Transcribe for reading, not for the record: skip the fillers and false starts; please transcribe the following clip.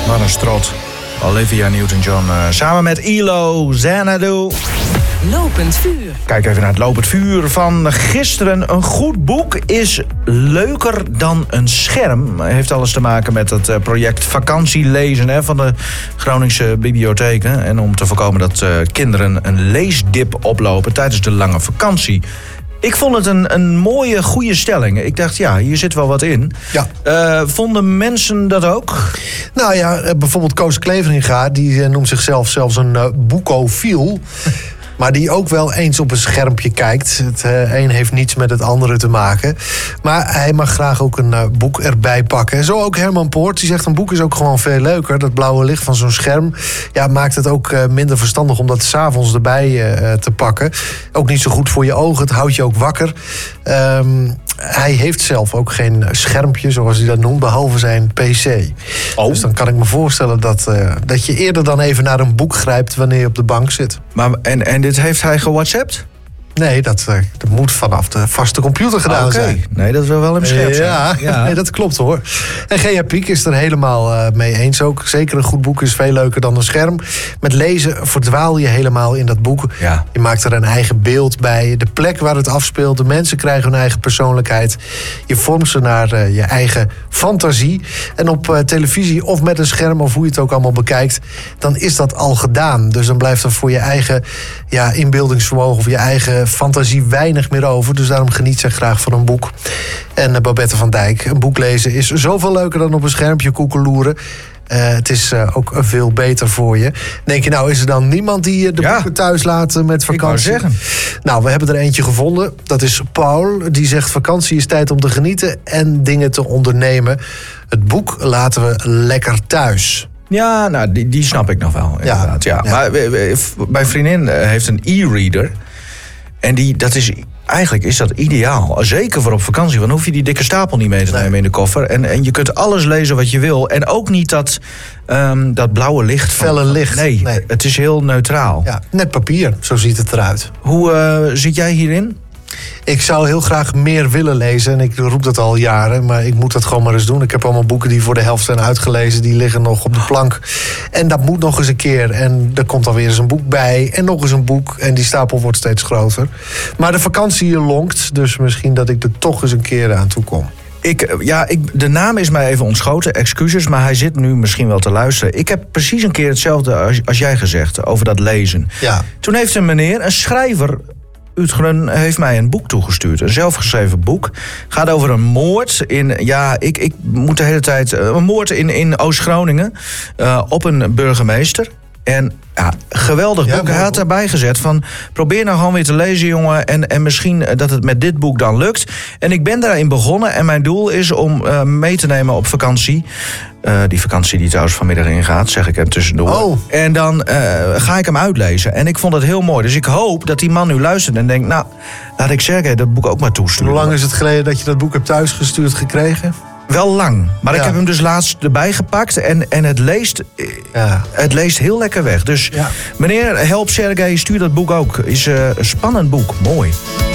Wat een strot. Olivia Newton-John samen met ELO, Xanadu. Lopend vuur. Kijk even naar het lopend vuur van gisteren. Een goed boek is leuker dan een scherm. Heeft alles te maken met het project vakantielezen van de Groningse bibliotheken. En om te voorkomen dat kinderen een leesdip oplopen tijdens de lange vakantie. Ik vond het een mooie, goede stelling. Ik dacht, ja, hier zit wel wat in. Ja. Vonden mensen dat ook? Nou ja, bijvoorbeeld Koos Kleveringa, die noemt zichzelf zelfs een boekofiel. Maar die ook wel eens op een schermpje kijkt. Het een heeft niets met het andere te maken. Maar hij mag graag ook een boek erbij pakken. Zo ook Herman Poort, die zegt een boek is ook gewoon veel leuker. Dat blauwe licht van zo'n scherm maakt het ook minder verstandig om dat 's avonds erbij te pakken. Ook niet zo goed voor je ogen, het houdt je ook wakker. Hij heeft zelf ook geen schermpje, zoals hij dat noemt, behalve zijn pc. Oh. Dus dan kan ik me voorstellen dat je eerder dan even naar een boek grijpt wanneer je op de bank zit. Maar, en dit heeft hij gewhatsappt? Nee, dat moet vanaf de vaste computer gedaan zijn. Nee, dat wil wel hem scherp zijn. Ja. Nee, dat klopt hoor. En Gea Piek is er helemaal mee eens ook. Zeker een goed boek is veel leuker dan een scherm. Met lezen verdwaal je helemaal in dat boek. Ja. Je maakt er een eigen beeld bij. De plek waar het afspeelt. De mensen krijgen hun eigen persoonlijkheid. Je vormt ze naar je eigen fantasie. En op televisie of met een scherm of hoe je het ook allemaal bekijkt, dan is dat al gedaan. Dus dan blijft er voor je eigen inbeeldingsvermogen of je eigen fantasie weinig meer over. Dus daarom geniet zij graag van een boek. En Babette van Dijk, een boek lezen is zoveel leuker dan op een schermpje koekeloeren. Het is ook veel beter voor je. Denk je nou, is er dan niemand die de boeken thuis laat met vakantie? Ik wou zeggen. Nou, we hebben er eentje gevonden. Dat is Paul. Die zegt vakantie is tijd om te genieten en dingen te ondernemen. Het boek laten we lekker thuis. Ja, nou, die snap ik nog wel, inderdaad. Ja. Maar mijn vriendin heeft een e-reader. En eigenlijk is dat ideaal. Zeker voor op vakantie. Want dan hoef je die dikke stapel niet mee te nemen in de koffer. En je kunt alles lezen wat je wil. En ook niet dat blauwe licht. Felle licht. Nee, het is heel neutraal. Ja, net papier, zo ziet het eruit. Hoe zit jij hierin? Ik zou heel graag meer willen lezen. En ik roep dat al jaren, maar ik moet dat gewoon maar eens doen. Ik heb allemaal boeken die voor de helft zijn uitgelezen. Die liggen nog op de plank. En dat moet nog eens een keer. En er komt dan weer eens een boek bij. En nog eens een boek. En die stapel wordt steeds groter. Maar de vakantie lonkt. Dus misschien dat ik er toch eens een keer aan toe kom. De naam is mij even ontschoten, excuses, maar hij zit nu misschien wel te luisteren. Ik heb precies een keer hetzelfde als jij gezegd over dat lezen. Ja. Toen heeft een meneer, een schrijver, Utgren, heeft mij een boek toegestuurd. Een zelfgeschreven boek. Gaat over een moord ik moet de hele tijd een moord in Oost-Groningen op een burgemeester. En geweldig boek. Hij had daarbij gezet van, probeer nou gewoon weer te lezen, jongen. En misschien dat het met dit boek dan lukt. En ik ben daarin begonnen. En mijn doel is om mee te nemen op vakantie. Die vakantie die trouwens vanmiddag ingaat, zeg ik hem tussendoor. Oh. En dan ga ik hem uitlezen. En ik vond het heel mooi. Dus ik hoop dat die man nu luistert en denkt, nou, laat ik Sergej dat boek ook maar toesturen. Hoe lang is het geleden dat je dat boek hebt thuisgestuurd gekregen? Wel lang. Maar ik heb hem dus laatst erbij gepakt. En het leest heel lekker weg. Dus meneer, help Sergej, stuur dat boek ook. Is een spannend boek. Mooi.